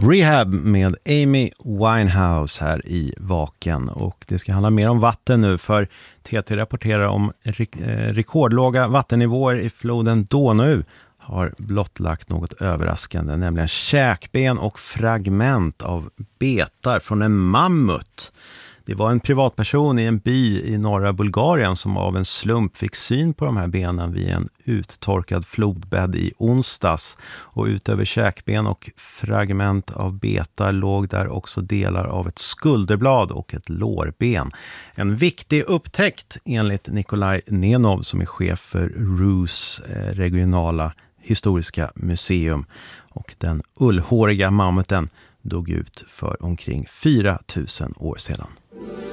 Rehab med Amy Winehouse här i Vaken, och det ska handla mer om vatten nu, för TT rapporterar om rekordlåga vattennivåer i floden Donau har blottlagt något överraskande, nämligen käkben och fragment av betar från en mammut. Det var en privatperson i en by i norra Bulgarien som av en slump fick syn på de här benen vid en uttorkad flodbädd i onsdags. Och utöver käkben och fragment av betar låg där också delar av ett skulderblad och ett lårben. En viktig upptäckt enligt Nikolaj Nenov som är chef för Rus regionala historiska museum. Och den ullhåriga mammuten dog ut för omkring 4 000 år sedan.